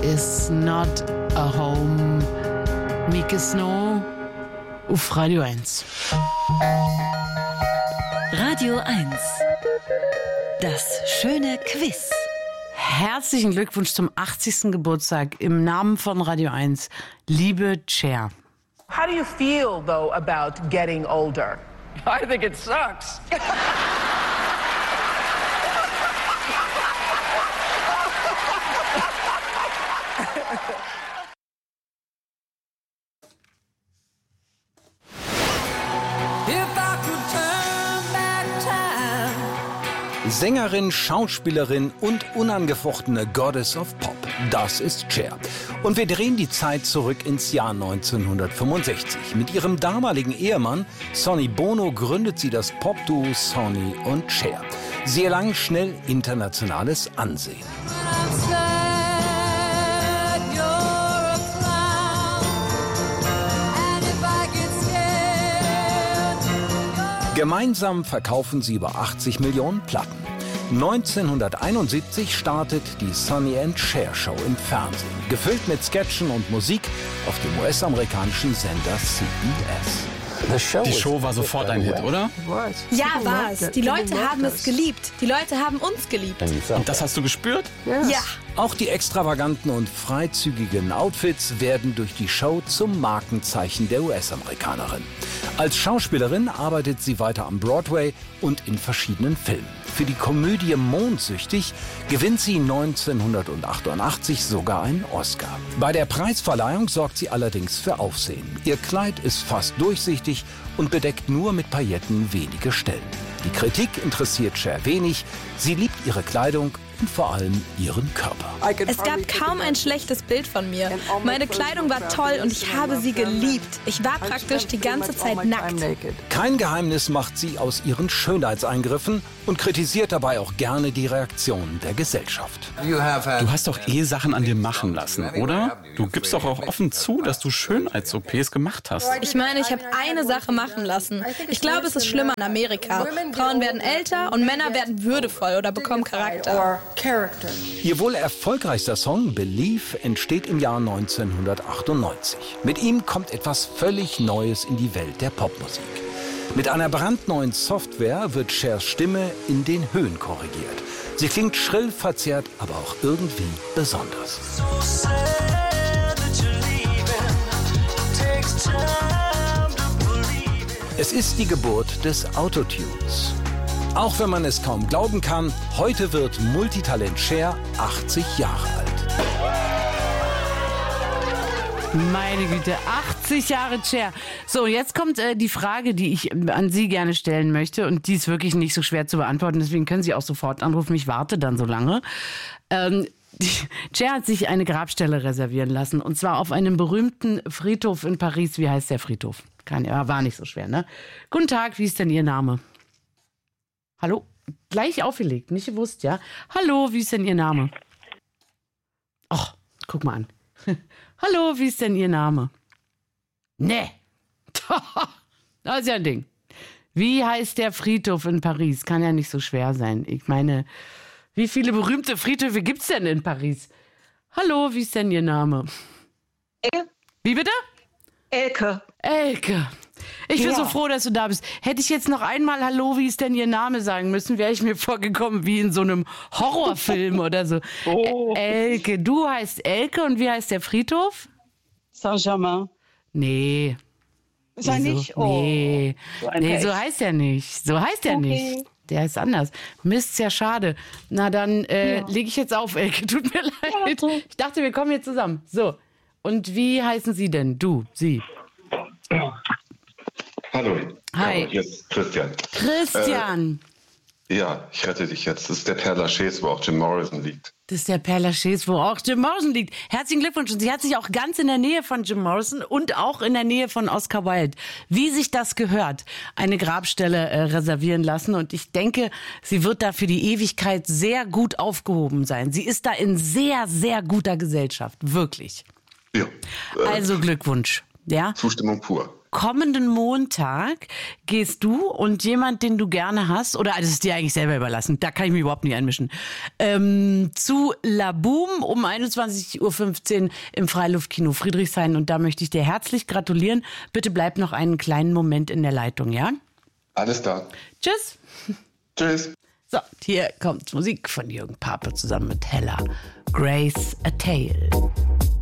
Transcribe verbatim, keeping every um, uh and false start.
is not a home. Mieke Snow auf Radio eins. Radio eins. Das schöne Quiz. Herzlichen Glückwunsch zum achtzigsten Geburtstag im Namen von Radio eins, liebe Cher. How do you feel, though, about getting older? I think it sucks. Sängerin, Schauspielerin und unangefochtene Goddess of Pop. Das ist Cher. Und wir drehen die Zeit zurück ins Jahr neunzehnhundertfünfundsechzig. Mit ihrem damaligen Ehemann Sonny Bono gründet sie das Popduo Sonny und Cher. Sie erlangen schnell internationales Ansehen. Gemeinsam verkaufen sie über achtzig Millionen Platten. neunzehnhunderteinundsiebzig startet die Sonny and Cher Show im Fernsehen, gefüllt mit Sketchen und Musik auf dem U S-amerikanischen Sender C B S. Die Show war sofort ein Hit, oder? Ja, war es. Die Leute haben es geliebt. Die Leute haben uns geliebt. Und das hast du gespürt? Ja. Auch die extravaganten und freizügigen Outfits werden durch die Show zum Markenzeichen der U S-Amerikanerin. Als Schauspielerin arbeitet sie weiter am Broadway und in verschiedenen Filmen. Für die Komödie Mondsüchtig gewinnt sie neunzehnhundertachtundachtzig sogar einen Oscar. Bei der Preisverleihung sorgt sie allerdings für Aufsehen. Ihr Kleid ist fast durchsichtig und bedeckt nur mit Pailletten wenige Stellen. Die Kritik interessiert Cher wenig. Sie liebt ihre Kleidung und vor allem ihren Körper. Es gab kaum ein schlechtes Bild von mir. Meine Kleidung war toll und ich habe sie geliebt. Ich war praktisch die ganze Zeit nackt. Kein Geheimnis macht sie aus ihren Schönheitseingriffen und kritisiert dabei auch gerne die Reaktionen der Gesellschaft. Du hast doch eh Sachen an dir machen lassen, oder? Du gibst doch auch offen zu, dass du Schönheits-O Ps gemacht hast. Ich meine, ich habe eine Sache machen lassen. Ich glaube, es ist schlimmer in Amerika. Frauen werden älter und Männer werden würdevoll oder bekommen Charakter. Ihr wohl erfolgreichster Song Believe entsteht im Jahr neunzehnhundertachtundneunzig. Mit ihm kommt etwas völlig Neues in die Welt der Popmusik. Mit einer brandneuen Software wird Chers Stimme in den Höhen korrigiert. Sie klingt schrill, verzerrt, aber auch irgendwie besonders. Es ist die Geburt des Autotunes. Auch wenn man es kaum glauben kann, heute wird Multitalent Cher achtzig Jahre alt. Meine Güte, achtzig Jahre Cher. So, jetzt kommt äh, die Frage, die ich an Sie gerne stellen möchte. Und die ist wirklich nicht so schwer zu beantworten. Deswegen können Sie auch sofort anrufen. Ich warte dann so lange. Ähm, die, Cher hat sich eine Grabstelle reservieren lassen. Und zwar auf einem berühmten Friedhof in Paris. Wie heißt der Friedhof? Kann, ja, war nicht so schwer, ne? Guten Tag, wie ist denn Ihr Name? Hallo? Gleich aufgelegt, nicht gewusst, ja? Hallo, wie ist denn Ihr Name? Ach, guck mal an. Hallo, wie ist denn Ihr Name? Nee. Das ist ja ein Ding. Wie heißt der Friedhof in Paris? Kann ja nicht so schwer sein. Ich meine, wie viele berühmte Friedhöfe gibt's denn in Paris? Hallo, wie ist denn Ihr Name? Elke. Wie bitte? Elke. Elke. Ich bin Ja. so froh, dass du da bist. Hätte ich jetzt noch einmal Hallo, wie ist denn Ihr Name sagen müssen, wäre ich mir vorgekommen wie in so einem Horrorfilm oder so. Oh. Ä- Elke, du heißt Elke und wie heißt der Friedhof? Saint-Germain. Nee. Ist er Wieso? nicht? Oh. Nee, So ein nee Pech. so heißt er nicht. So heißt er Okay. nicht. Der ist anders. Mist, ist ja schade. Na dann äh, Ja. lege ich jetzt auf, Elke. Tut mir leid. so. Ich dachte, wir kommen jetzt zusammen. So. Und wie heißen Sie denn? Du, Sie. Hallo. Hi. Ja, hier ist Christian. Christian. Äh, ja, ich rette dich jetzt. Das ist der Père Lachaise, wo auch Jim Morrison liegt. Das ist der Père Lachaise, wo auch Jim Morrison liegt. Herzlichen Glückwunsch. Und sie hat sich auch ganz in der Nähe von Jim Morrison und auch in der Nähe von Oscar Wilde, wie sich das gehört, eine Grabstelle äh, reservieren lassen. Und ich denke, sie wird da für die Ewigkeit sehr gut aufgehoben sein. Sie ist da in sehr, sehr guter Gesellschaft. Wirklich. Ja. Äh, Also Glückwunsch. Ja? Zustimmung pur. kommenden Montag gehst du und jemand, den du gerne hast, oder das ist dir eigentlich selber überlassen, da kann ich mich überhaupt nicht einmischen, ähm, zu La Boom um einundzwanzig Uhr fünfzehn im Freiluftkino Friedrichshain. Und da möchte ich dir herzlich gratulieren. Bitte bleib noch einen kleinen Moment in der Leitung, ja? Alles klar. Tschüss. Tschüss. So, hier kommt Musik von Jürgen Pape zusammen mit Hella. Grace a Tale.